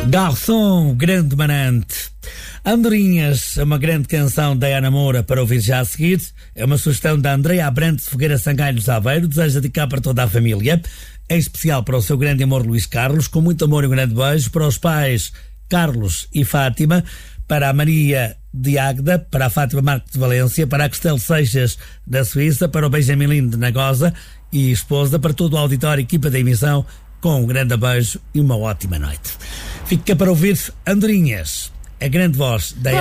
Garçom, grande manante. Andorinhas é uma grande canção da Ana Moura para ouvir já a seguir. É uma sugestão da Andreia Abrantes de Fogueira Sangalhos Aveiro. Deseja dedicar para toda a família, em especial para o seu grande amor Luís Carlos, com muito amor e um grande beijo, para os pais Carlos e Fátima, para a Maria de Águeda, para a Fátima Marques de Valência, para a Cristel Seixas da Suíça, para o Benjamin Lindo de Nagosa e esposa, para todo o auditório e equipa da emissão, com um grande beijo e uma ótima noite. Fica para ouvir Andorinhas, a grande voz da